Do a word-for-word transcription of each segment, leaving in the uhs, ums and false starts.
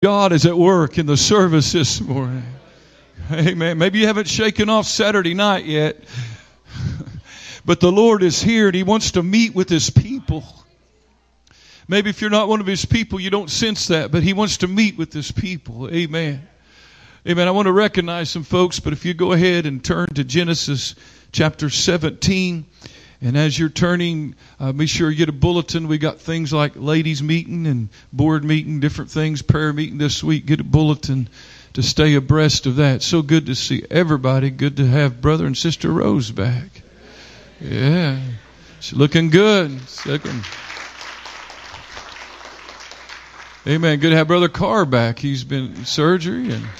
God is at work in the service this morning. Amen. Maybe you haven't shaken off Saturday night yet, but the Lord is here and He wants to meet with His people. Maybe if you're not one of His people, you don't sense that, but He wants to meet with His people. Amen. Amen. I want to recognize some folks, but if you go ahead and turn to Genesis chapter seventeen, and as you're turning, uh, be sure you get a bulletin. We got things like ladies meeting and board meeting, different things, prayer meeting this week. Get a bulletin to stay abreast of that. So good to see everybody. Good to have Brother and Sister Rose back. Yeah. She's looking good. She's looking. Amen. Good to have Brother Carr back. He's been in surgery. And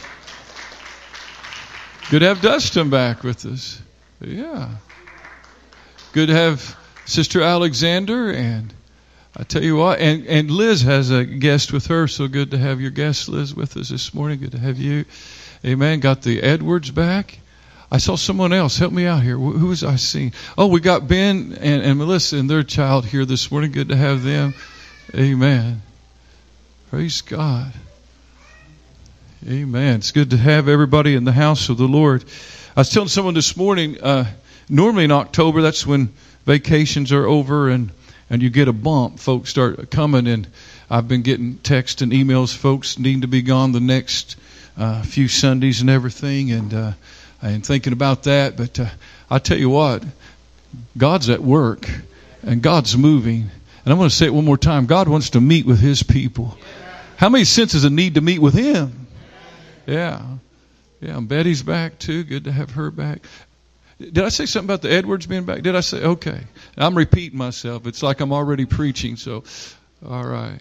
good to have Dustin back with us. Yeah. Good to have Sister Alexander, and I tell you what, and, and Liz has a guest with her, so good to have your guest, Liz, with us this morning. Good to have you. Amen. Got the Edwards back. I saw someone else. Help me out here. Who was I seeing? Oh, we got Ben and, and Melissa and their child here this morning. Good to have them. Amen. Praise God. Amen. It's good to have everybody in the house of the Lord. I was telling someone this morning, uh, normally in October, that's when vacations are over and, and you get a bump. Folks start coming, and I've been getting texts and emails. Folks need to be gone the next uh, few Sundays and everything, and uh, and thinking about that. But uh, I tell you what, God's at work, and God's moving. And I'm going to say it one more time. God wants to meet with His people. How many senses a need to meet with Him? Yeah. Yeah, and Betty's back too. Good to have her back. Did I say something about the Edwards being back? Did I say? Okay. I'm repeating myself. It's like I'm already preaching. So, all right.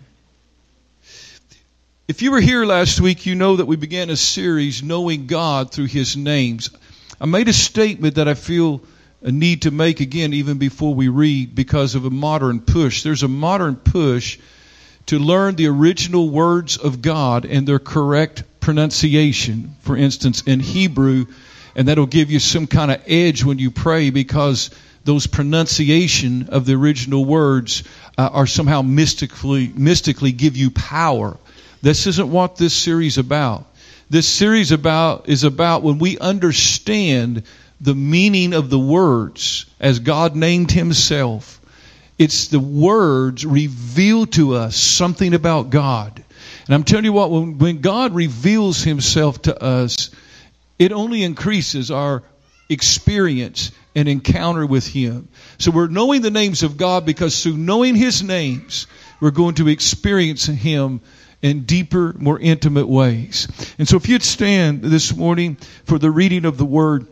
If you were here last week, you know that we began a series, Knowing God Through His Names. I made a statement that I feel a need to make again even before we read because of a modern push. There's a modern push to learn the original words of God and their correct pronunciation. For instance, in Hebrew, and that'll give you some kind of edge when you pray because those pronunciation of the original words uh, are somehow mystically mystically give you power. This isn't what this series is about. This series about is about when we understand the meaning of the words as God named Himself. It's the words reveal to us something about God. And I'm telling you what, when, when God reveals Himself to us, it only increases our experience and encounter with Him. So we're knowing the names of God because through knowing His names, we're going to experience Him in deeper, more intimate ways. And so if you'd stand this morning for the reading of the Word,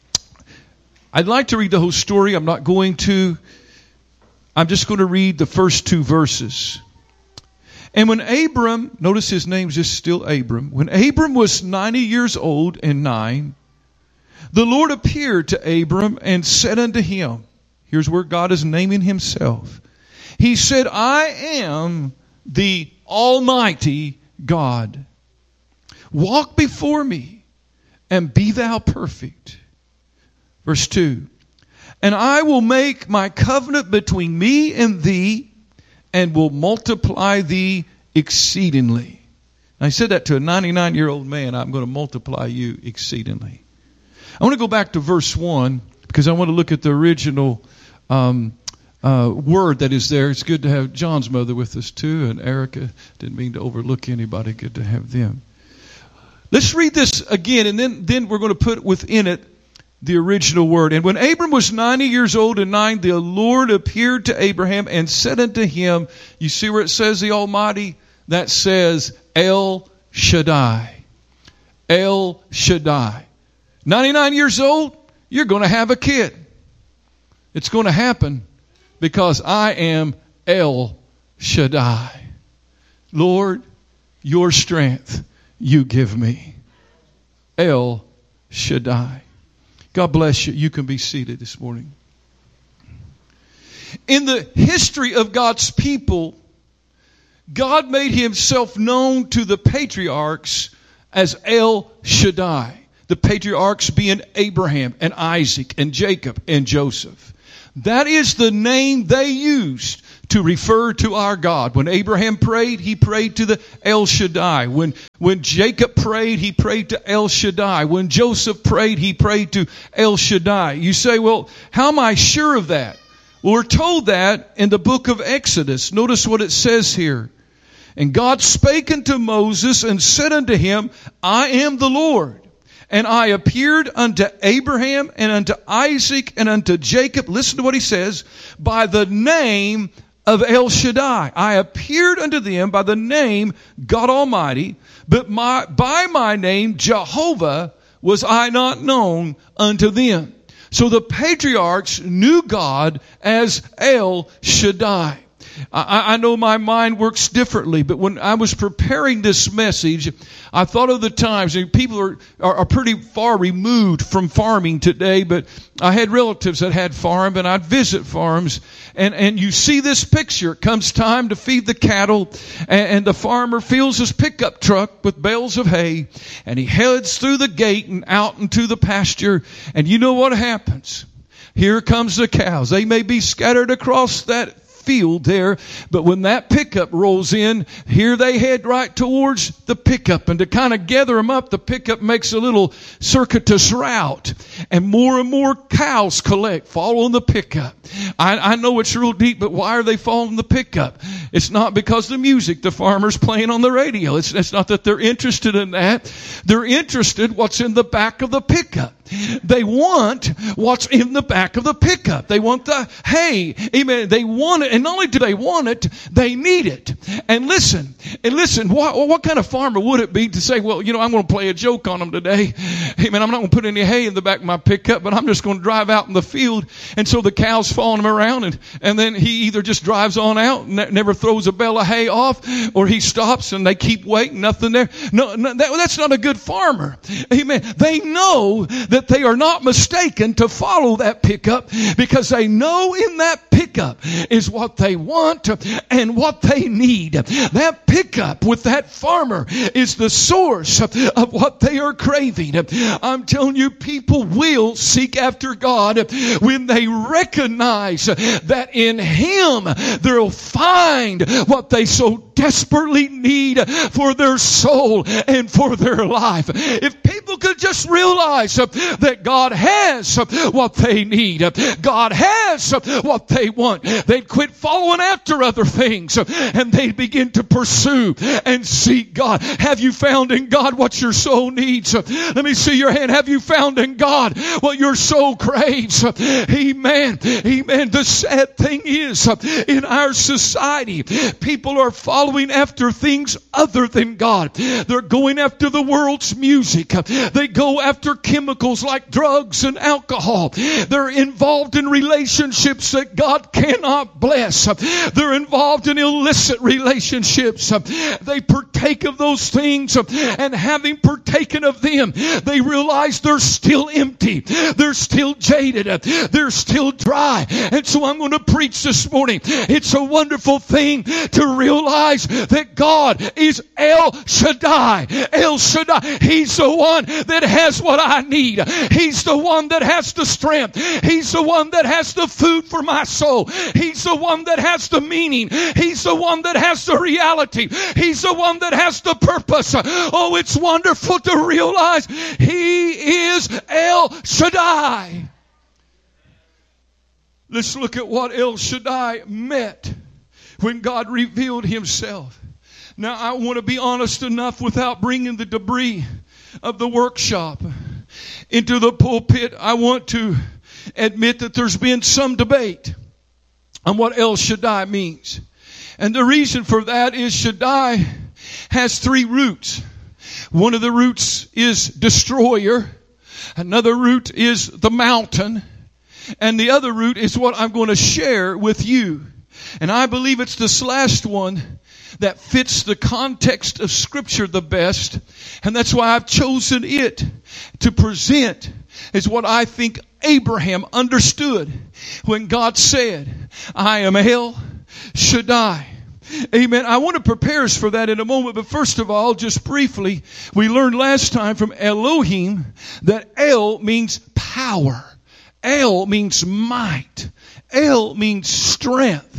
I'd like to read the whole story. I'm not going to. I'm just going to read the first two verses. And when Abram, notice his name's just still Abram. When Abram was ninety years old and nine, the Lord appeared to Abram and said unto him, here's where God is naming Himself. He said, I am the Almighty God. Walk before me and be thou perfect. Verse two. And I will make my covenant between me and thee, and will multiply thee exceedingly. Now, I said that to a ninety-nine-year-old man. I'm going to multiply you exceedingly. I want to go back to verse one because I want to look at the original um, uh, word that is there. It's good to have John's mother with us too, and Erica. Didn't mean to overlook anybody. Good to have them. Let's read this again, and then, then we're going to put within it the original word. And when Abram was ninety years old and nine, the Lord appeared to Abraham and said unto him, you see where it says the Almighty? That says El Shaddai. El Shaddai. ninety-nine years old, you're going to have a kid. It's going to happen because I am El Shaddai. Lord, your strength you give me. El Shaddai. God bless you. You can be seated this morning. In the history of God's people, God made Himself known to the patriarchs as El Shaddai. The patriarchs being Abraham and Isaac and Jacob and Joseph. That is the name they used to refer to our God. When Abraham prayed, he prayed to the El Shaddai. When, when Jacob prayed, he prayed to El Shaddai. When Joseph prayed, he prayed to El Shaddai. You say, well, how am I sure of that? Well, we're told that in the book of Exodus. Notice what it says here. And God spake unto Moses and said unto him, I am the Lord. And I appeared unto Abraham and unto Isaac and unto Jacob. Listen to what he says. By the name of El Shaddai. I appeared unto them by the name God Almighty. But my, by my name Jehovah was I not known unto them. So the patriarchs knew God as El Shaddai. I, I know my mind works differently, but when I was preparing this message, I thought of the times, and people are, are, are pretty far removed from farming today, but I had relatives that had farm, and I'd visit farms, and, and you see this picture. It comes time to feed the cattle, and, and the farmer fills his pickup truck with bales of hay, and he heads through the gate and out into the pasture, and you know what happens? Here comes the cows. They may be scattered across that field there, but when that pickup rolls in, here they head right towards the pickup, and to kind of gather them up, the pickup makes a little circuitous route, and more and more cows collect, following the pickup. I, I know it's real deep, but why are they following the pickup? It's not because the music the farmer's playing on the radio. It's, it's not that they're interested in that. They're interested what's in the back of the pickup. They want what's in the back of the pickup. They want the hay. Amen. They want it. And not only do they want it, they need it. And listen, and listen, what, what kind of farmer would it be to say, well, you know, I'm going to play a joke on them today. Amen. I'm not going to put any hay in the back of my pickup, but I'm just going to drive out in the field. And so the cow's following him around, and, and then he either just drives on out and ne- never throws a bale of hay off, or he stops and they keep waiting, nothing there. No, no that, that's not a good farmer. Amen. They know that they are not mistaken to follow that pickup, because they know in that pickup is what they want and what they need. That pickup with that farmer is the source of, of what they are craving. I'm telling you, people will seek after God when they recognize that in Him they'll find what they so desperately need for their soul and for their life. If people could just realize that God has what they need, God has what they want, they'd quit following after other things, and they'd begin to pursue and seek God. Have you found in God what your soul needs? Let me see your hand. Have you found in God what your soul craves? Amen. Amen. The sad thing is, in our society, people are following after things other than God. They're going after the world's music. They go after chemicals like drugs and alcohol. They're involved in relationships that God cannot bless. They're involved in illicit relationships. They partake of those things, and having partaken of them, they realize they're still empty. They're still jaded. They're still dry. And so I'm going to preach this morning. It's a wonderful thing to realize that God is El Shaddai. El Shaddai. He's the one that has what I need. He's the one that has the strength. He's the one that has the food for my soul. He's the one that has the meaning. He's the one that has the reality. He's the one that has the purpose. Oh, it's wonderful to realize He is El Shaddai. Let's look at what El Shaddai meant when God revealed Himself. Now, I want to be honest enough without bringing the debris of the workshop into the pulpit. I want to admit that there's been some debate on what El Shaddai means. And the reason for that is Shaddai has three roots. One of the roots is destroyer. Another root is the mountain. And the other root is what I'm going to share with you. And I believe it's this last one that fits the context of Scripture the best. And that's why I've chosen it to present is what I think Abraham understood when God said, I am El Shaddai. Amen. I want to prepare us for that in a moment. But first of all, just briefly, we learned last time from Elohim that El means power. El means might. El means strength.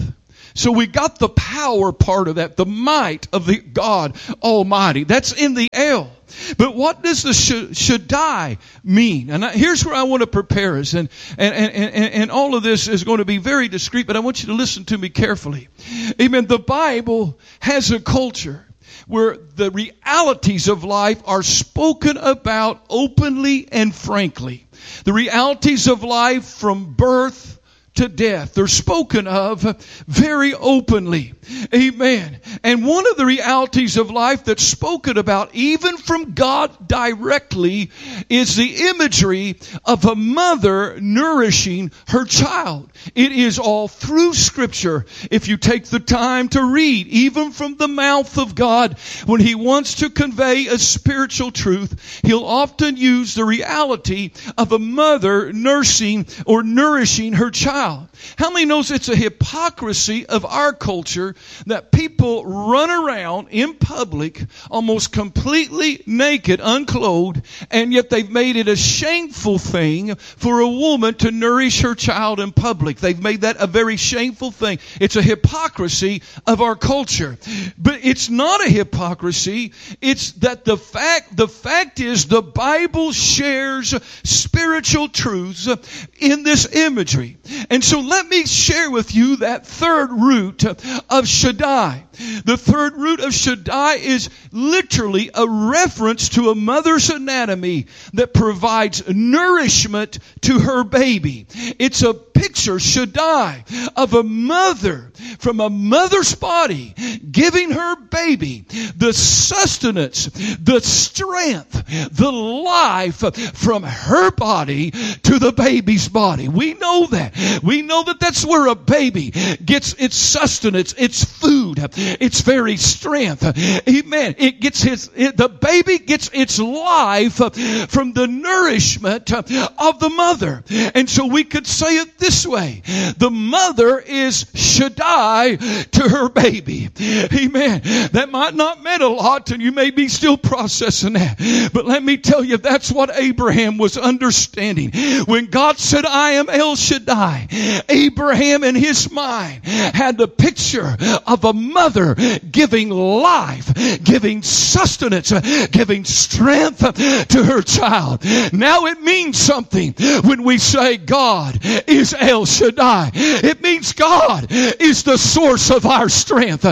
So we got the power part of that, the might of the God Almighty. That's in the El. But what does the Shaddai mean? And here's where I want to prepare us. And, and, and, and, and all of this is going to be very discreet, but I want you to listen to me carefully. Amen. The Bible has a culture where the realities of life are spoken about openly and frankly. The realities of life from birth to death. They're spoken of very openly. Amen. And one of the realities of life that's spoken about even from God directly is the imagery of a mother nourishing her child. It is all through Scripture. If you take the time to read, even from the mouth of God, when He wants to convey a spiritual truth, He'll often use the reality of a mother nursing or nourishing her child. How many knows it's a hypocrisy of our culture that people run around in public almost completely naked, unclothed, and yet they've made it a shameful thing for a woman to nourish her child in public. They've made that a very shameful thing. It's a hypocrisy of our culture. But it's not a hypocrisy. It's that the fact, the fact is the Bible shares spiritual truths in this imagery. And so let me share with you that third root of Shaddai. The third root of Shaddai is literally a reference to a mother's anatomy that provides nourishment to her baby. It's a picture, Shaddai, of a mother from a mother's body giving her baby the sustenance, the strength, the life from her body to the baby's body. We know that. We know that that's where a baby gets its sustenance, its food, its very strength. Amen. It gets his, it, the baby gets its life from the nourishment of the mother. And so we could say it this way. The mother is Shaddai to her baby. Amen. That might not mean a lot, and you may be still processing that. But let me tell you, that's what Abraham was understanding. When God said, I am El Shaddai, Abraham in his mind had the picture of a mother giving life, giving sustenance, giving strength to her child. Now it means something when we say God is El Shaddai. It means God is the source of our strength.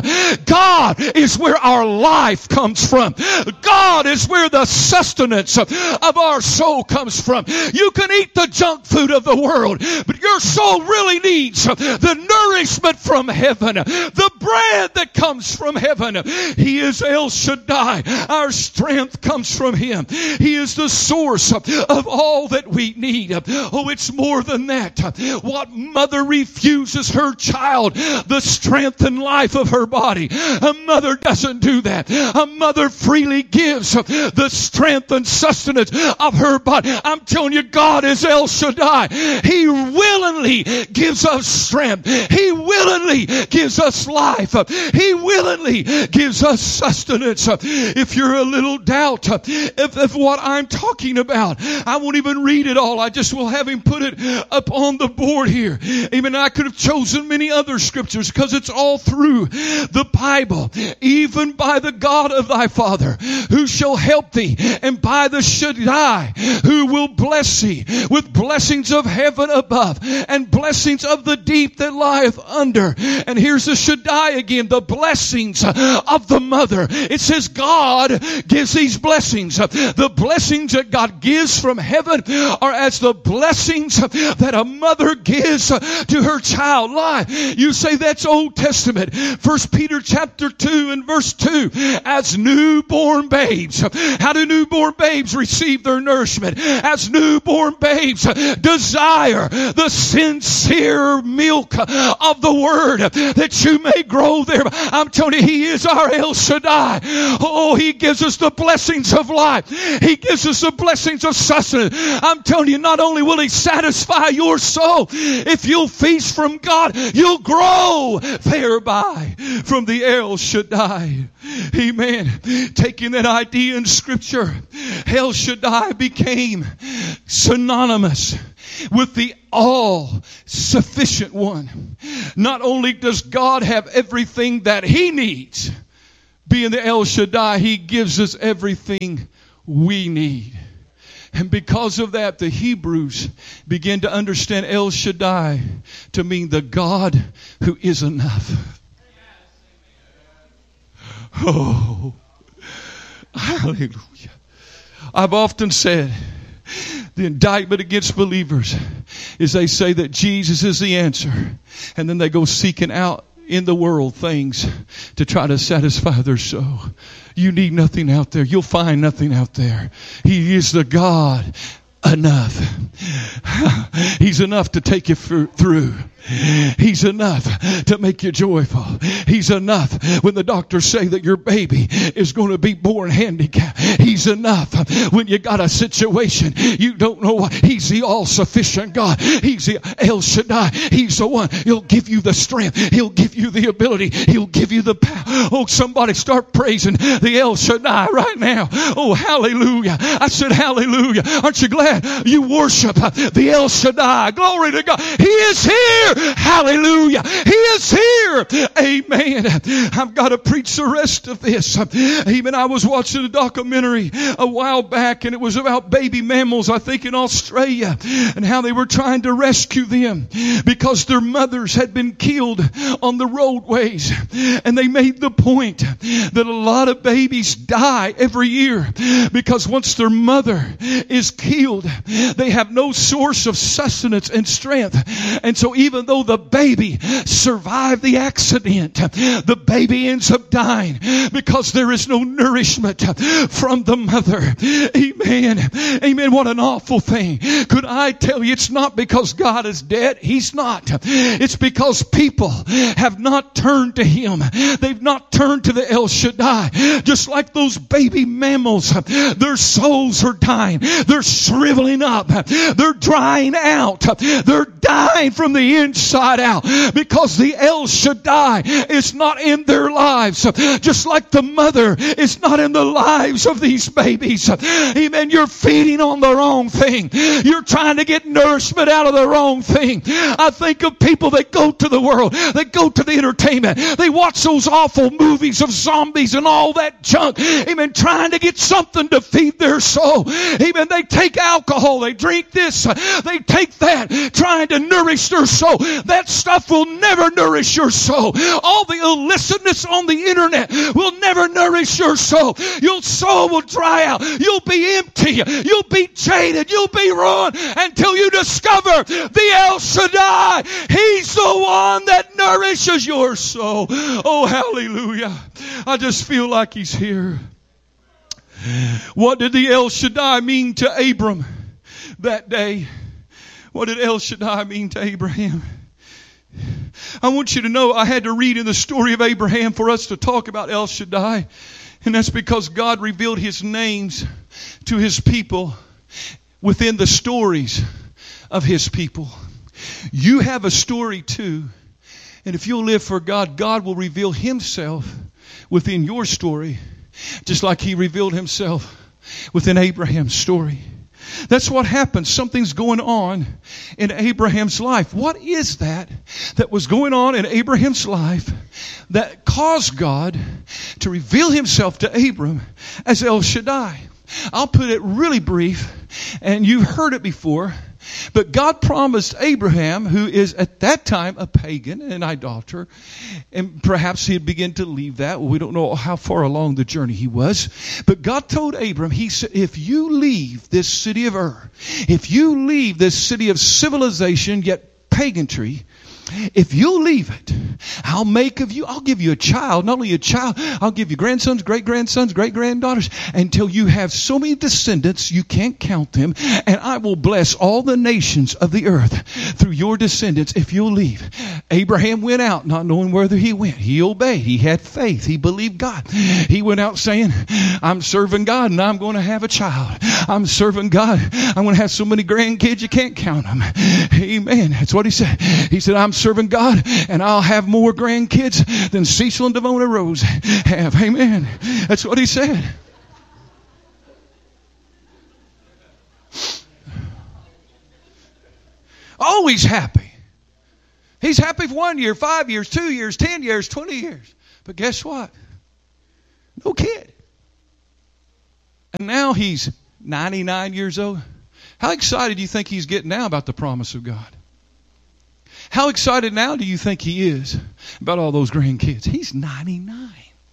God is where our life comes from. God is where the sustenance of our soul comes from. You can eat the junk food of the world, but your soul really needs the nourishment from heaven, the bread that comes from heaven. He is El Shaddai. Our strength comes from Him. He is the source of all that we need. Oh, it's more than that. What mother refuses her child the strength and life of her body? A mother doesn't do that. A mother freely gives the strength and sustenance of her body. I'm telling you, God is El Shaddai. He willingly gives us strength. He willingly gives us life. He willingly gives us sustenance. If you're a little doubt if, if what I'm talking about, I won't even read it all. I just will have him put it up on the board here. Even I could have chosen many other scriptures because it's all through the Bible. Even by the God of thy father who shall help thee, and by the Shaddai who will bless thee with blessings of heaven above and blessings of the deep that lieth under. And here's the Shaddai again, the blessings of the mother. It says God gives these blessings. The blessings that God gives from heaven are as the blessings that a mother gives to her child. Lie. You say that's Old Testament. First Peter chapter two and verse two. As newborn babes. How do newborn babes receive their nourishment? As newborn babes desire the sincere milk of the word that you may grow there. I'm telling you, He is our El Shaddai. Oh, He gives us the blessings of life. He gives us the blessings of sustenance. I'm telling you, not only will He satisfy your soul, if you'll feast from God, you'll grow thereby from the El Shaddai. Amen. Taking that idea in Scripture, El Shaddai became synonymous with the all sufficient one. Not only does God have everything that He needs, being the El Shaddai, He gives us everything we need. And because of that, the Hebrews begin to understand El Shaddai to mean the God who is enough. Oh, hallelujah. I've often said the indictment against believers is they say that Jesus is the answer, and then they go seeking out in the world things to try to satisfy their soul. You need nothing out there. You'll find nothing out there. He is the God enough. He's enough to take you through. He's enough to make you joyful. He's enough when the doctors say that your baby is going to be born handicapped. He's enough when you got a situation you don't know why. He's the all-sufficient God. He's the El Shaddai. He's the one. He'll give you the strength. He'll give you the ability. He'll give you the power. Oh, somebody start praising the El Shaddai right now. Oh, hallelujah. I said hallelujah. Aren't you glad you worship the El Shaddai? Glory to God. He is here. Hallelujah. He is here. Amen. I've got to preach the rest of this. Even I was watching a documentary a while back, and it was about baby mammals, I think in Australia, and how they were trying to rescue them because their mothers had been killed on the roadways. And they made the point that a lot of babies die every year because once their mother is killed, they have no source of sustenance and strength. And so even though the baby survived the accident, the baby ends up dying because there is no nourishment from the mother. Amen. Amen. What an awful thing. Could I tell you, it's not because God is dead. He's not. It's because people have not turned to Him. They've not turned to the El Shaddai. Just like those baby mammals, their souls are dying. They're shriveling up. They're drying out. They're dying from the inside out because the El Shaddai is not in their lives. Just like the mother is not in the lives of these babies. Amen. You're feeding on the wrong thing. You're trying to get nourishment out of the wrong thing. I think of people that go to the world. They go to the entertainment. They watch those awful movies of zombies and all that junk. Amen. Trying to get something to feed their soul. Amen. They take alcohol. They drink this. They take that. Trying to nourish their soul. That stuff will never nourish your soul. All the illicitness on the internet will never nourish your soul. Your soul will dry out. You'll be empty. You'll be jaded. You'll be ruined until you discover the El Shaddai. He's the one that nourishes your soul. Oh, hallelujah. I just feel like He's here. What did the El Shaddai mean to Abram that day? What did El Shaddai mean to Abraham? I want you to know I had to read in the story of Abraham for us to talk about El Shaddai. And that's because God revealed His names to His people within the stories of His people. You have a story too. And if you'll live for God, God will reveal Himself within your story, just like He revealed Himself within Abraham's story. That's what happens. Something's going on in Abraham's life. What is that that was going on in Abraham's life that caused God to reveal Himself to Abram as El Shaddai? I'll put it really brief, and you've heard it before. But God promised Abraham, who is at that time a pagan, an idolater, and perhaps he had begun to leave that. Well, we don't know how far along the journey he was. But God told Abram, He said, if you leave this city of Ur, if you leave this city of civilization, yet pagantry, if you leave it, I'll make of you, I'll give you a child, not only a child, I'll give you grandsons, great-grandsons, great-granddaughters, until you have so many descendants you can't count them, and I will bless all the nations of the earth through your descendants if you'll leave. Abraham went out not knowing whether he went. He obeyed. He had faith. He believed God. He went out saying, I'm serving God and I'm going to have a child. I'm serving God. I'm going to have so many grandkids you can't count them. Amen. That's what he said. He said, I'm serving God and I'll have more grandkids than Cecil and Devona Rose have. Amen. That's what he said. Always happy. He's happy for one year, five years, two years, ten years, twenty years. But guess what? No kid. And now he's ninety-nine years old. How excited do you think he's getting now about the promise of God? How excited now do you think he is about all those grandkids? He's ninety-nine.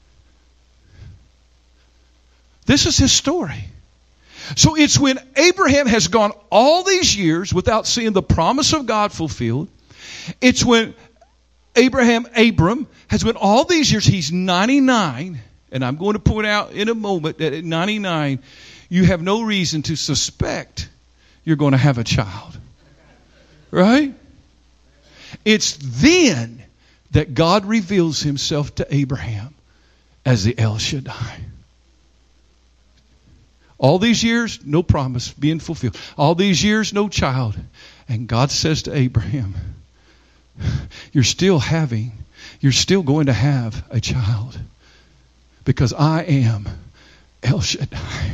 This is his story. So it's when Abraham has gone all these years without seeing the promise of God fulfilled. It's when Abraham, Abram, has went all these years. He's ninety-nine. And I'm going to point out in a moment that at ninety-nine, you have no reason to suspect you're going to have a child. Right? It's then that God reveals himself to Abraham as the El Shaddai. All these years, no promise being fulfilled. All these years, no child. And God says to Abraham, you're still having, you're still going to have a child. Because I am El Shaddai.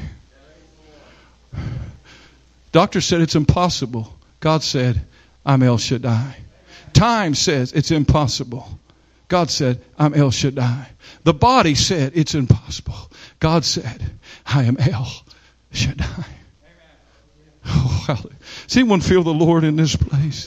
Doctor said it's impossible. God said, I'm El Shaddai. Time says it's impossible. God said, I'm El Shaddai. The body said it's impossible. God said, I am El Shaddai. Oh, hallelujah. Does anyone feel the Lord in this place?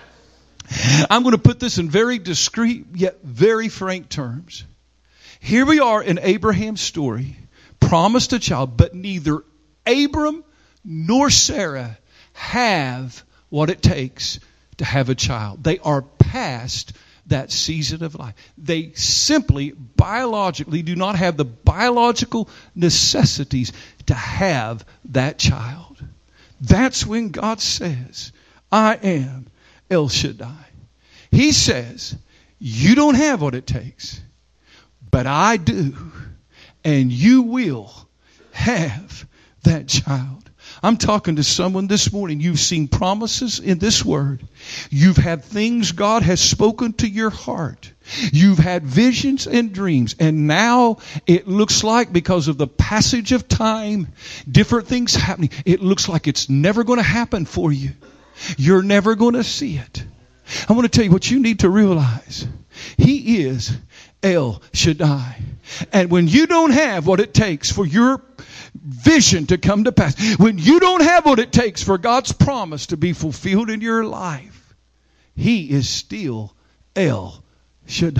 I'm going to put this in very discreet yet very frank terms. Here we are in Abraham's story, promised a child, but neither Abram nor Sarah have what it takes to have a child. They are past that season of life. They simply, biologically, do not have the biological necessities to have that child. That's when God says, I am El Shaddai. He says, you don't have what it takes, but I do, and you will have that child. I'm talking to someone this morning. You've seen promises in this word. You've had things God has spoken to your heart. You've had visions and dreams. And now it looks like, because of the passage of time, different things happening, it looks like it's never going to happen for you. You're never going to see it. I want to tell you what you need to realize. He is El Shaddai. And when you don't have what it takes for your vision to come to pass, when you don't have what it takes for God's promise to be fulfilled in your life, He is still El Shaddai.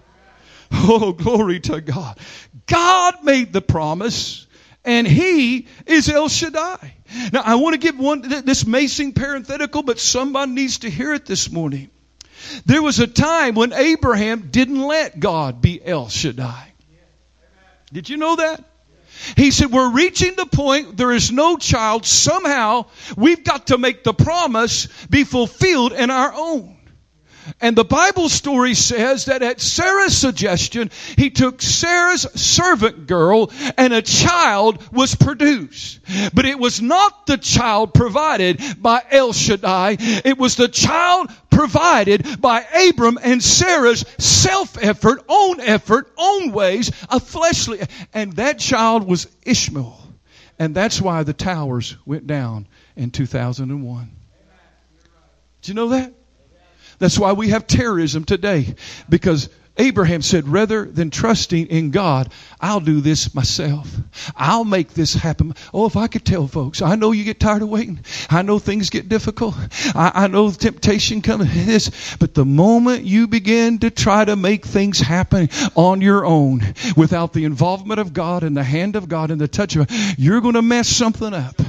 Oh, glory to God. God made the promise, and He is El Shaddai. Now, I want to give one, this may seem parenthetical, but somebody needs to hear it this morning. There was a time when Abraham didn't let God be El Shaddai. Did you know that? He said, we're reaching the point, there is no child. Somehow, we've got to make the promise be fulfilled in our own. And the Bible story says that at Sarah's suggestion, he took Sarah's servant girl and a child was produced. But it was not the child provided by El Shaddai. It was the child provided by Abram and Sarah's self-effort, own effort, own ways of fleshly. And that child was Ishmael. And that's why the towers went down in two thousand one. Did you know that? That's why we have terrorism today. Because Abraham said, rather than trusting in God, I'll do this myself. I'll make this happen. Oh, if I could tell folks, I know you get tired of waiting. I know things get difficult. I, I know the temptation comes. This, but the moment you begin to try to make things happen on your own, without the involvement of God and the hand of God and the touch of God, you're going to mess something up.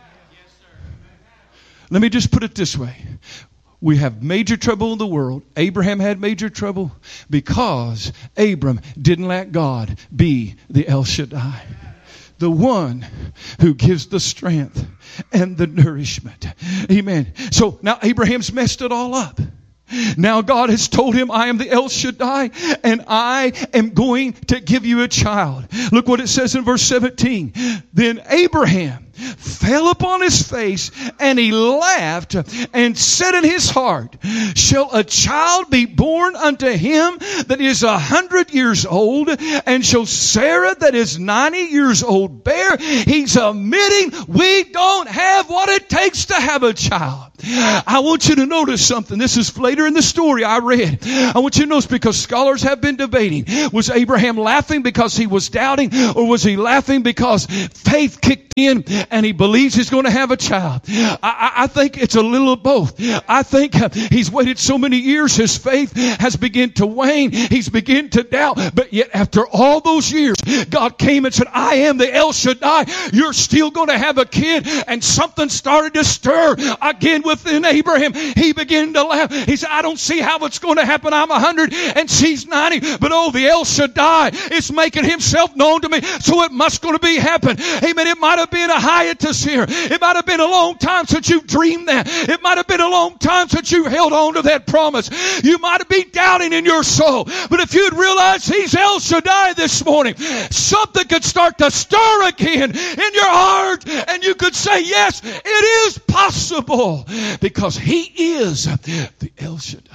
Let me just put it this way. We have major trouble in the world. Abraham had major trouble because Abram didn't let God be the El Shaddai, the one who gives the strength and the nourishment. Amen. So now Abraham's messed it all up. Now God has told him, I am the El Shaddai, and I am going to give you a child. Look what it says in verse seventeen. Then Abraham fell upon his face, and he laughed and said in his heart, shall a child be born unto him that is a hundred years old, and shall Sarah that is ninety years old bear? He's admitting we don't have what it takes to have a child. I want you to notice something. This is later in the story I read. I want you to notice, because scholars have been debating, was Abraham laughing because he was doubting, or was he laughing because faith kicked in and he believes he's going to have a child? I, I, I think it's a little of both. I think he's waited so many years, his faith has begun to wane, he's begun to doubt, but yet after all those years, God came and said, I am the El Shaddai, you're still going to have a kid. And something started to stir again within Abraham. He began to laugh. He said, I don't see how it's going to happen. I'm a hundred and she's ninety, but oh, the El Shaddai is making himself known to me, so it must going to be happen. Amen. It might have been a hiatus here. It might have been a long time since you've dreamed that. It might have been a long time since you held on to that promise. You might have been doubting in your soul, but if you'd realize he's El Shaddai this morning, something could start to stir again in your heart, and you could say, yes, it is possible, because he is the El Shaddai.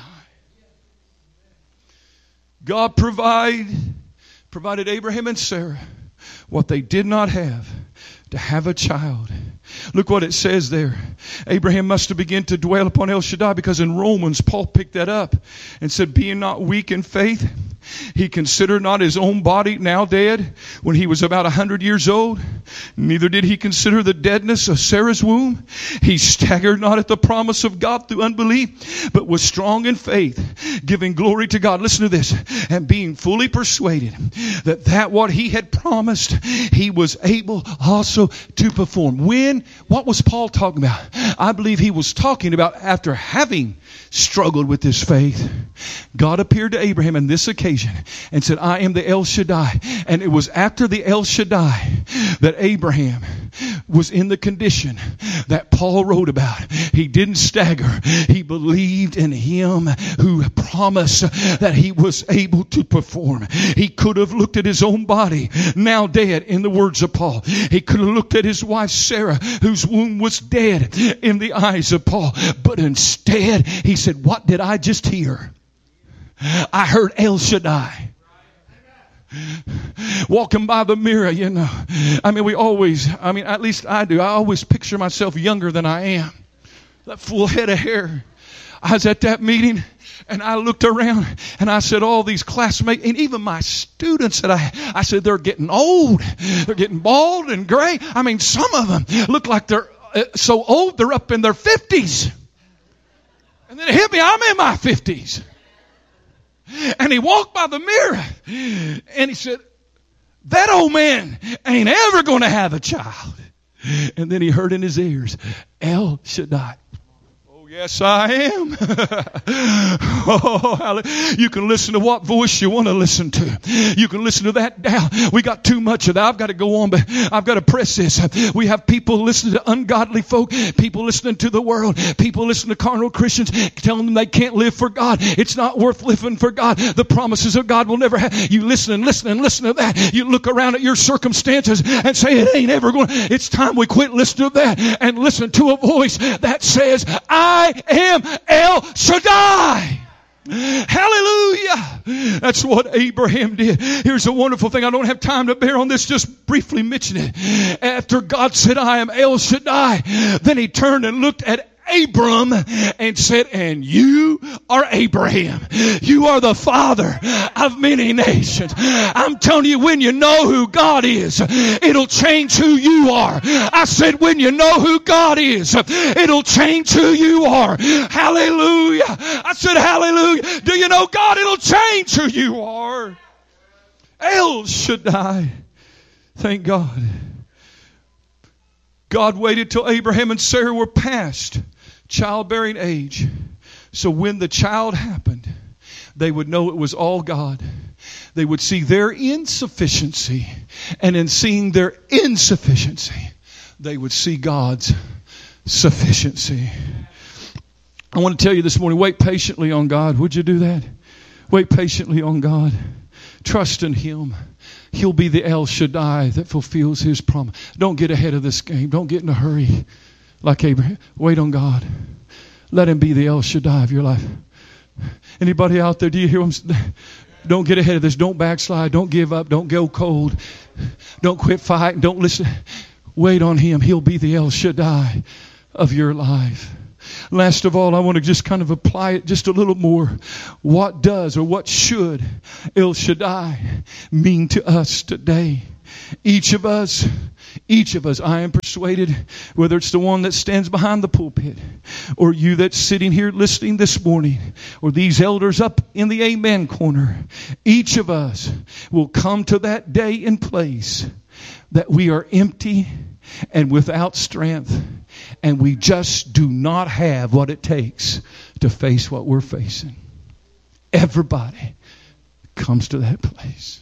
God provide, provided Abraham and Sarah what they did not have, to have a child. Look what it says there. Abraham must have begun to dwell upon El Shaddai, because in Romans, Paul picked that up and said, being not weak in faith, he considered not his own body now dead when he was about a hundred years old. Neither did he consider the deadness of Sarah's womb. He staggered not at the promise of God through unbelief, but was strong in faith, giving glory to God. Listen to this. And being fully persuaded that that what he had promised, he was able also to perform. When? What was Paul talking about? I believe he was talking about after having struggled with his faith, God appeared to Abraham on this occasion and said, I am the El Shaddai. And it was after the El Shaddai that Abraham was in the condition that Paul wrote about. He didn't stagger. He believed in him who promised that he was able to perform. He could have looked at his own body, now dead, in the words of Paul. He could have looked at his wife Sarah, whose womb was dead, in the eyes of Paul. But instead, he said, what did I just hear? I heard El Shaddai. Walking by the mirror, you know. I mean, we always, I mean, at least I do. I always picture myself younger than I am. That full head of hair. I was at that meeting and I looked around and I said, all these classmates and even my students that I, I said, they're getting old. They're getting bald and gray. I mean, some of them look like they're uh, so old, they're up in their fifties. And then it hit me, I'm in my fifties. And he walked by the mirror and he said, that old man ain't ever going to have a child. And then he heard in his ears, El Shaddai. Yes, I am. Oh, hallelujah. You can listen to what voice you want to listen to. You can listen to that down. We got too much of that. I've got to go on, but I've got to press this. We have people listening to ungodly folk, people listening to the world, people listening to carnal Christians, telling them they can't live for God. It's not worth living for God. The promises of God will never have. You listen and listen and listen to that. You look around at your circumstances and say it ain't ever going. It's time we quit listening to that and listen to a voice that says, I I am El Shaddai. Hallelujah. That's what Abraham did. Here's a wonderful thing. I don't have time to bear on this. Just briefly mention it. After God said, I am El Shaddai, then he turned and looked at Abram and said, and you are Abraham. You are the father of many nations. I'm telling you, when you know who God is, it'll change who you are. I said, when you know who God is, it'll change who you are. Hallelujah. I said, hallelujah. Do you know God? It'll change who you are. El Shaddai. Thank God. God waited till Abraham and Sarah were past childbearing age. So when the child happened, they would know it was all God. They would see their insufficiency. And in seeing their insufficiency, they would see God's sufficiency. I want to tell you this morning, wait patiently on God. Would you do that? Wait patiently on God. Trust in Him. He'll be the El Shaddai that fulfills His promise. Don't get ahead of this game. Don't get in a hurry like Abraham. Wait on God. Let Him be the El Shaddai of your life. Anybody out there, do you hear Him? Don't get ahead of this. Don't backslide. Don't give up. Don't go cold. Don't quit fighting. Don't listen. Wait on Him. He'll be the El Shaddai of your life. Last of all, I want to just kind of apply it just a little more. What does or what should El Shaddai mean to us today? Each of us, each of us, I am persuaded, whether it's the one that stands behind the pulpit or you that's sitting here listening this morning or these elders up in the amen corner, each of us will come to that day and place that we are empty and without strength, and we just do not have what it takes to face what we're facing. Everybody comes to that place.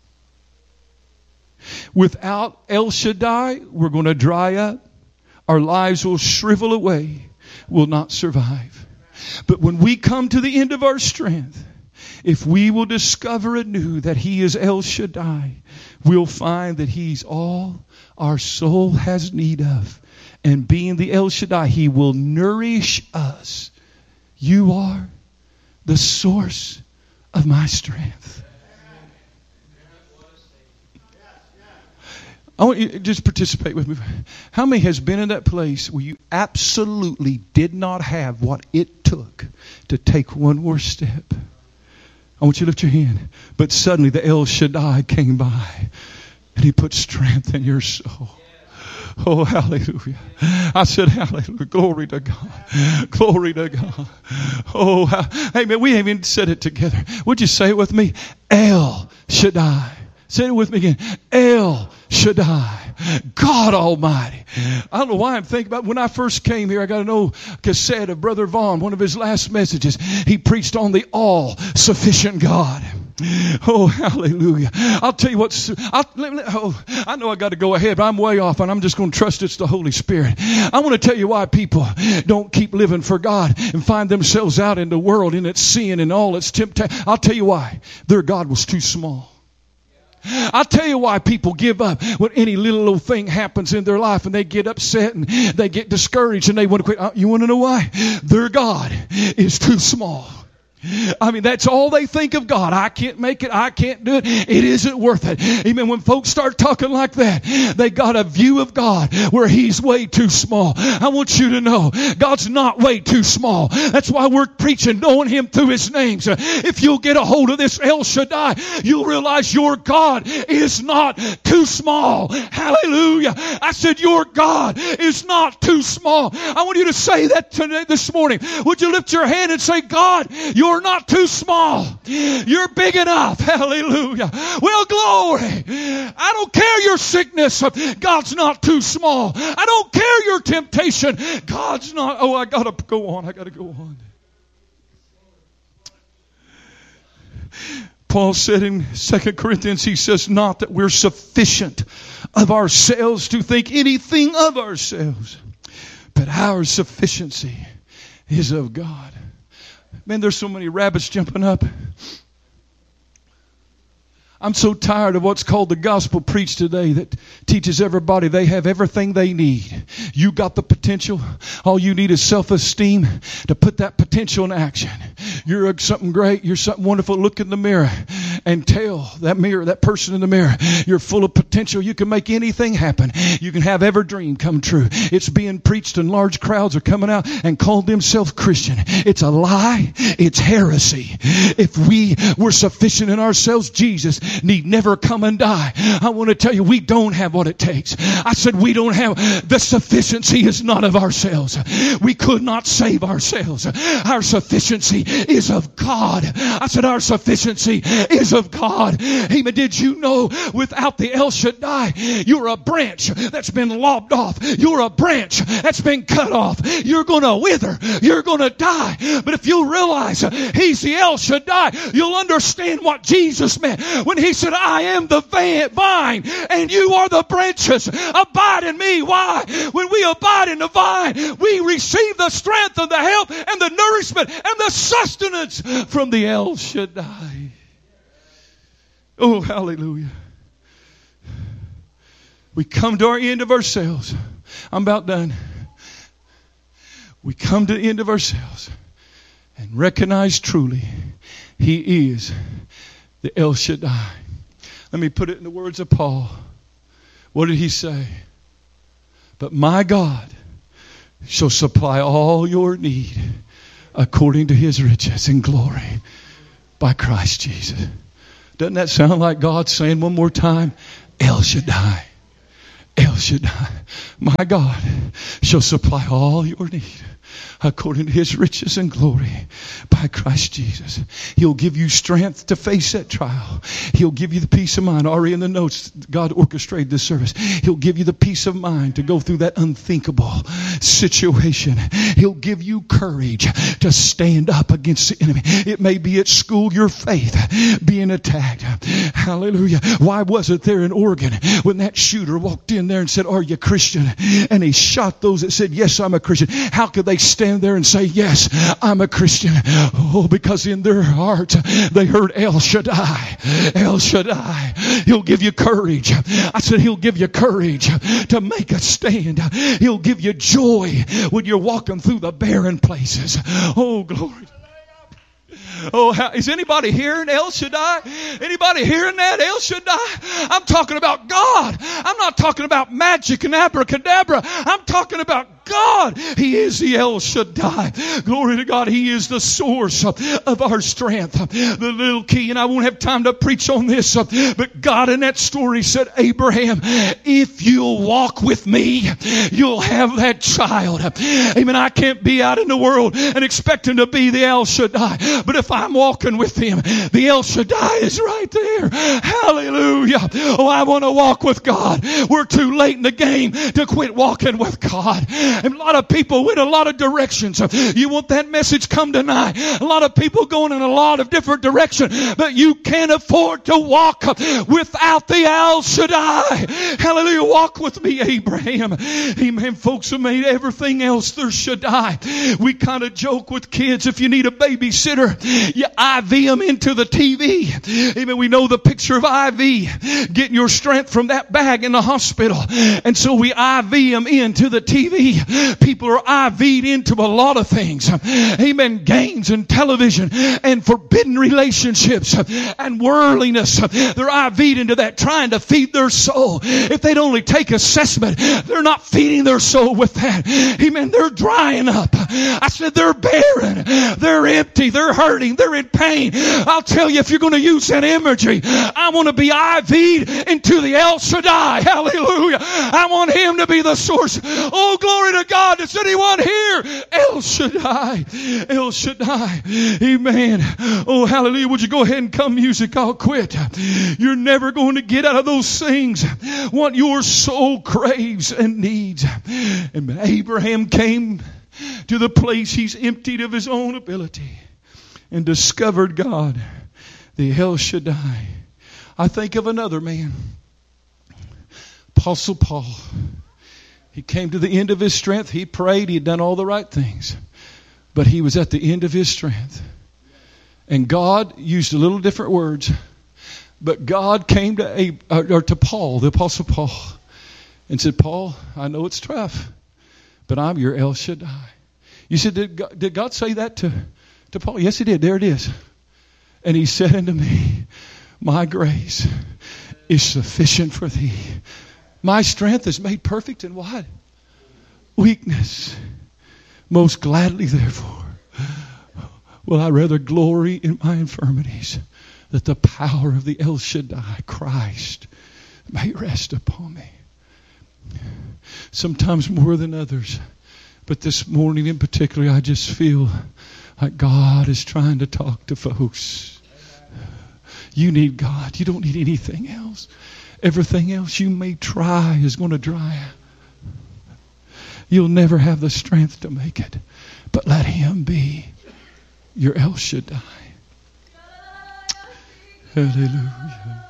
Without El Shaddai, we're going to dry up. Our lives will shrivel away, will not survive. But when we come to the end of our strength, if we will discover anew that He is El Shaddai, we'll find that He's all our soul has need of. And being the El Shaddai, He will nourish us. You are the source of my strength. I want you to just participate with me. How many has been in that place where you absolutely did not have what it took to take one more step? I want you to lift your hand. But suddenly the El Shaddai came by and He put strength in your soul. Oh, hallelujah. I said, hallelujah. Glory to God. Glory to God. Oh, hey, man, we haven't even said it together. Would you say it with me? El Shaddai. Say it with me again. El Shaddai. God Almighty. I don't know why I'm thinking about it. When I first came here, I got an old cassette of Brother Vaughn, one of his last messages. He preached on the all-sufficient God. Oh, hallelujah. I'll tell you what. I'll, oh, I know I got to go ahead, but I'm way off, and I'm just going to trust it's the Holy Spirit. I want to tell you why people don't keep living for God and find themselves out in the world in its sin and all its temptation. I'll tell you why. Their God was too small. I'll tell you why people give up when any little, little thing happens in their life and they get upset and they get discouraged and they want to quit. You want to know why? Their God is too small. I mean, that's all they think of God. I can't make it. I can't do it. It isn't worth it. Even when folks start talking like that, they got a view of God where He's way too small. I want you to know God's not way too small. That's why we're preaching, knowing Him through His names. If you'll get a hold of this El Shaddai, you'll realize your God is not too small. Hallelujah. I said your God is not too small. I want you to say that today, this morning. Would you lift your hand and say, God, you're You're not too small. You're big enough. Hallelujah. Well, glory. I don't care your sickness. God's not too small. I don't care your temptation. God's not. Oh, I got to go on. I got to go on. Paul said in Second Corinthians, he says, not that we're sufficient of ourselves to think anything of ourselves, but our sufficiency is of God. Man, there's so many rabbits jumping up. I'm so tired of what's called the gospel preach today that teaches everybody they have everything they need. You got the potential. All you need is self-esteem to put that potential in action. You're something great. You're something wonderful. Look in the mirror and tell that mirror, that person in the mirror, you're full of potential. You can make anything happen. You can have every dream come true. It's being preached and large crowds are coming out and called themselves Christian. It's a lie. It's heresy. If we were sufficient in ourselves, Jesus need never come and die. I want to tell you, we don't have what it takes. I said we don't have. The sufficiency is not of ourselves. We could not save ourselves. Our sufficiency is of God. I said our sufficiency is of God. Amen. Did you know without the El Shaddai, you're a branch that's been lopped off. You're a branch that's been cut off. You're going to wither. You're going to die. But if you realize He's the El Shaddai, you'll understand what Jesus meant when He said, I am the vine and you are the branches. Abide in me. Why? When we abide in the vine, we receive the strength and the help and the nourishment and the sustenance from the El Shaddai. Oh, hallelujah. We come to our end of ourselves. I'm about done. We come to the end of ourselves and recognize truly He is the El Shaddai. Let me put it in the words of Paul. What did he say? But my God shall supply all your need according to His riches and glory by Christ Jesus. Doesn't that sound like God saying one more time, El Shaddai, El Shaddai, my God shall supply all your need according to His riches and glory by Christ Jesus. He'll give you strength to face that trial. He'll give you the peace of mind. Already in the notes, God orchestrated this service. He'll give you the peace of mind to go through that unthinkable situation. He'll give you courage to stand up against the enemy. It may be at school, your faith being attacked. Hallelujah. Why was it there in Oregon when that shooter walked in there and said, "Are you Christian?" And he shot those that said, "Yes, I'm a Christian." How could they stand there and say, "Yes, I'm a Christian"? Oh, because in their heart they heard El Shaddai. El Shaddai. He'll give you courage. I said He'll give you courage to make a stand. He'll give you joy when you're walking through the barren places. Oh, glory. Oh, how, is anybody hearing El Shaddai? Anybody hearing that? El Shaddai? I'm talking about God. I'm not talking about magic and abracadabra. I'm talking about God. He is the El Shaddai. Glory to God. He is the source of our strength. The little key, and I won't have time to preach on this, but God in that story said, "Abraham, if you'll walk with me, you'll have that child." Amen. I can't be out in the world and expect Him to be the El Shaddai. But if I'm walking with Him, the El Shaddai is right there. Hallelujah. Oh, I want to walk with God. We're too late in the game to quit walking with God. And a lot of people went a lot of directions. You want that message? Come tonight. A lot of people going in a lot of different directions, but you can't afford to walk without the El Shaddai. Hallelujah. Walk with me, Abraham. Amen. Folks have made everything else their Shaddai. We kind of joke with kids, if you need a babysitter, you I V them into the T V. Amen. We know the picture of I V, getting your strength from that bag in the hospital. And so we I V them into the T V. People are I V'd into a lot of things. Amen. Games and television and forbidden relationships and worldliness. They're I V'd into that, trying to feed their soul. If they'd only take assessment, they're not feeding their soul with that. Amen. They're drying up. I said they're barren. They're empty. They're hurting. They're in pain. I'll tell you, if you're going to use that imagery, I want to be I V'd into the El Shaddai. Hallelujah. I want Him to be the source. Oh, glory to God. Is anyone here? El Shaddai. El Shaddai. Amen. Oh, hallelujah. Would you go ahead and come, music? I'll quit. You're never going to get out of those things what your soul craves and needs. And Abraham came to the place he's emptied of his own ability and discovered God, the El Shaddai. I think of another man, Apostle Paul. He came to the end of his strength. He prayed. He had done all the right things. But he was at the end of his strength. And God used a little different words. But God came to, Ab- or to Paul, the Apostle Paul, and said, "Paul, I know it's tough, but I'm your El Shaddai." You said, did God, did God say that to, to Paul? Yes, He did. There it is. And He said unto me, "My grace is sufficient for thee. My strength is made perfect in what? Weakness. Most gladly, therefore, will I rather glory in my infirmities, that the power of the El Shaddai, Christ, may rest upon me." Sometimes more than others. But this morning in particular, I just feel like God is trying to talk to folks. You need God. You don't need anything else. Everything else you may try is going to dry out. You'll never have the strength to make it. But let Him be your El Shaddai. Hallelujah.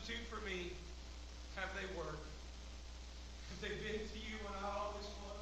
substitute for me have they worked? Have they been to you when I always was?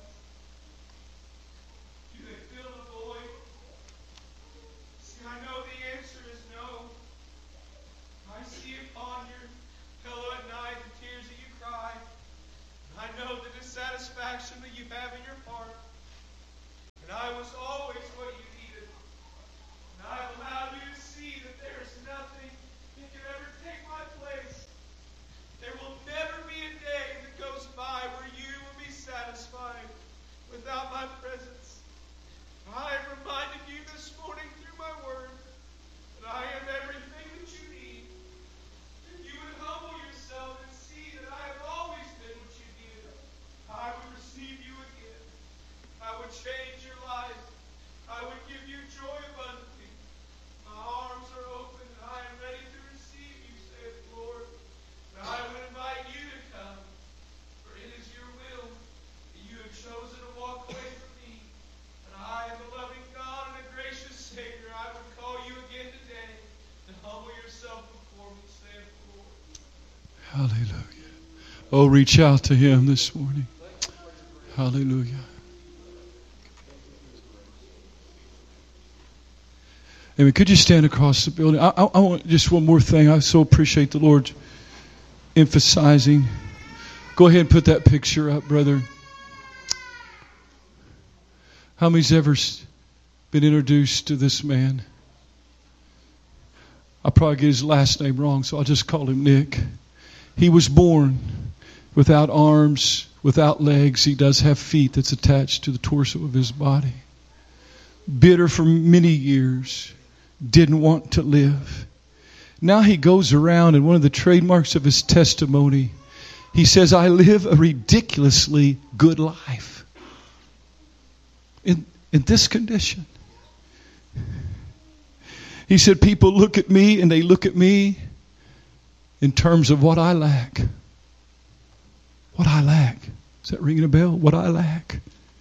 Do they fill the void? See, I know the answer is no. I see upon your pillow at night the tears that you cry. I know the dissatisfaction that you have in your heart. And I was always what you needed. And I allowed you to see that there is nothing that can ever take my place. There will never be a day that goes by where you will be satisfied without my presence. I have reminded you this morning through my word that I am everything that you need. If you would humble yourself and see that I have always been what you needed, I would receive you again. I would change your life. I would give you joy abundantly. My arms are open and I am ready to receive you, saith the Lord. And I would invite you to come, for it is your will that you have chosen to walk away from me. And I am a loving God and a gracious Savior. I would call you again today to humble yourself before me, saith the Lord. Hallelujah. Oh, reach out to Him this morning. Hallelujah. Amen. Could you stand across the building? I, I, I want just one more thing. I so appreciate the Lord emphasizing. Go ahead and put that picture up, brother. How many's ever been introduced to this man? I'll probably get his last name wrong, so I'll just call him Nick. He was born without arms, without legs. He does have feet that's attached to the torso of his body. Bitter for many years. Didn't want to live. Now he goes around, and one of the trademarks of his testimony, he says, I live a ridiculously good life. In, in this condition. He said, people look at me and they look at me in terms of what I lack. What I lack. Is that ringing a bell? What I lack.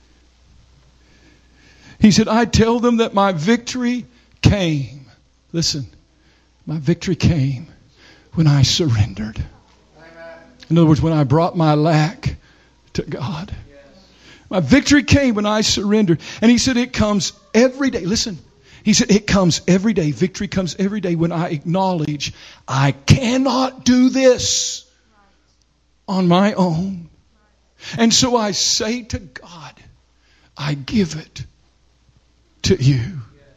He said, I tell them that my victory came. Listen, my victory came when I surrendered. Amen. In other words, when I brought my lack to God. Yes. My victory came when I surrendered. And he said, it comes every day. Listen, he said, it comes every day. Victory comes every day when I acknowledge I cannot do this on my own. And so I say to God, I give it to you.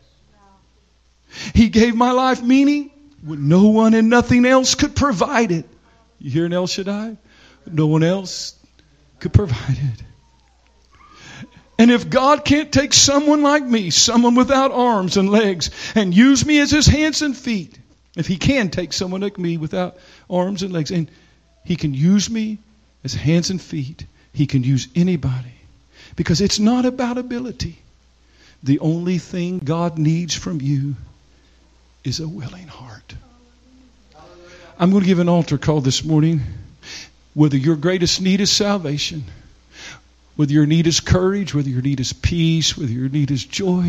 He gave my life meaning when no one and nothing else could provide it. You hear an El Shaddai? No one else could provide it. And if God can't take someone like me, someone without arms and legs, and use me as His hands and feet, if He can take someone like me without arms and legs, and He can use me as hands and feet, He can use anybody. Because it's not about ability. The only thing God needs from you is a willing heart. I'm going to give an altar call this morning. Whether your greatest need is salvation, whether your need is courage, whether your need is peace, whether your need is joy.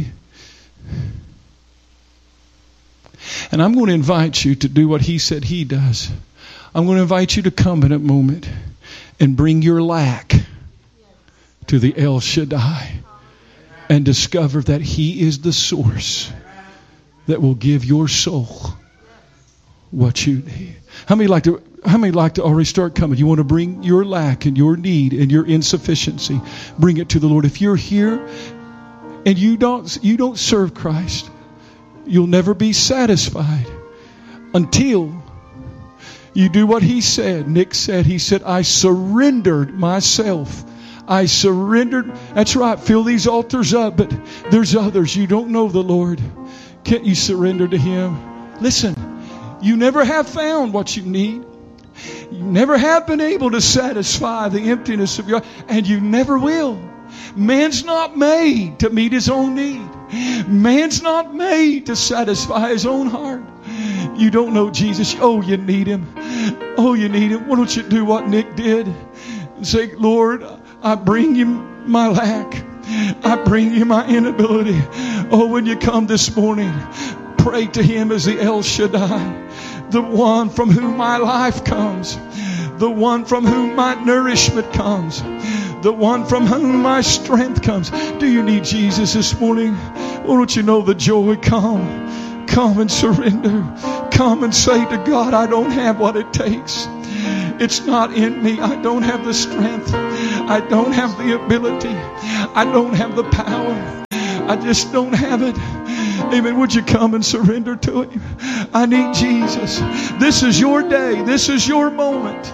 And I'm going to invite you to do what He said He does. I'm going to invite you to come in a moment and bring your lack to the El Shaddai and discover that He is the source that will give your soul what you need. How many like to how many like to already start coming? You want to bring your lack and your need and your insufficiency, bring it to the Lord. If you're here and you don't you don't serve Christ, you'll never be satisfied until you do what He said. Nick said, he said, I surrendered myself. I surrendered. That's right. Fill these altars up. But there's others. You don't know the Lord. Can't you surrender to Him? Listen, you never have found what you need. You never have been able to satisfy the emptiness of your life. And you never will. Man's not made to meet his own need. Man's not made to satisfy his own heart. You don't know Jesus. Oh, you need Him. Oh, you need Him. Why don't you do what Nick did? And say, Lord, I bring You my lack. I bring You my inability. Oh, when you come this morning, pray to Him as the El Shaddai. the one from whom my life comes, the one from whom my nourishment comes, the one from whom my strength comes. Do you need Jesus this morning? Why don't you know the joy? Come. Come and surrender. Come and say to God, I don't have what it takes. It's not in me. I don't have the strength. I don't have the ability. I don't have the power. I just don't have it. Amen. Would you come and surrender to Him? I need Jesus. This is your day. This is your moment.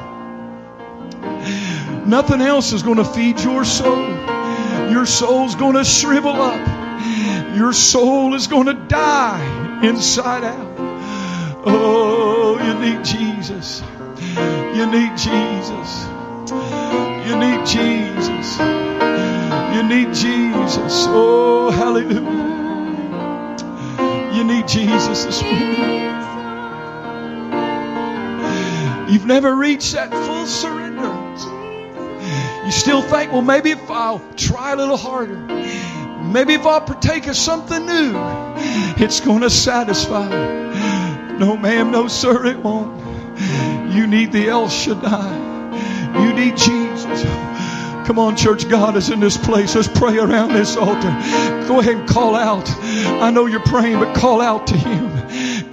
Nothing else is going to feed your soul. Your soul's going to shrivel up. Your soul is going to die inside out. Oh, you need Jesus. You need Jesus. You need Jesus. You need Jesus. Oh, hallelujah. You need Jesus this morning. You've never reached that full surrender. You still think, well, maybe if I'll try a little harder, maybe if I'll partake of something new, it's going to satisfy. No, ma'am, no, sir, it won't. You need the El Shaddai. You need Jesus. Come on, church. God is in this place. Let's pray around this altar. Go ahead and call out. I know you're praying, but call out to Him.